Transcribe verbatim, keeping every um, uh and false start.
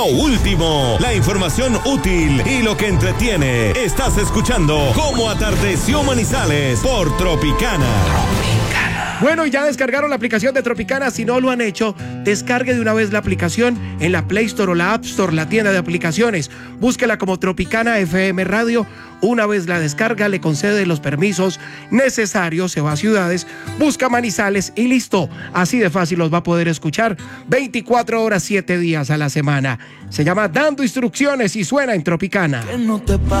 Lo último, la información útil y lo que entretiene. Estás escuchando Cómo Atardeció Manizales por Tropicana. Tropicana. Bueno, y ya descargaron la aplicación de Tropicana. Si no lo han hecho, descargue de una vez la aplicación en la Play Store o la App Store, la tienda de aplicaciones. Búsquela como Tropicana F M Radio. Una vez la descarga, le concede los permisos necesarios, se va a ciudades, busca Manizales y listo. Así de fácil los va a poder escuchar veinticuatro horas, siete días a la semana. Se llama Dando Instrucciones y suena en Tropicana. Que no te